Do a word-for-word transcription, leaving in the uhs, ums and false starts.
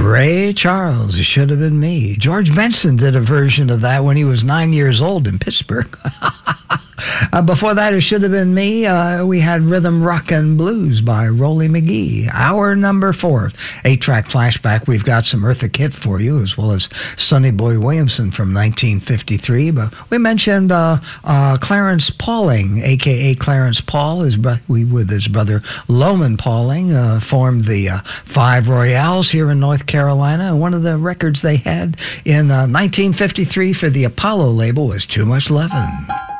Ray Charles, It Should Have Been Me. George Benson did a version of that when he was nine years old in Pittsburgh. Uh, before that, It Should Have Been Me. Uh, we had Rhythm, Rock, and Blues by Rollie McGee. Hour number four. Eight-track flashback. We've got some Eartha Kitt for you, as well as Sonny Boy Williamson from nineteen fifty-three. But we mentioned uh, uh, Clarence Pauling, a k a. Clarence Paul, his bro- we, with his brother Loman Pauling, uh, formed the uh, Five Royales here in North Carolina. One of the records they had in uh, nineteen fifty-three for the Apollo label was Too Much Lovin'.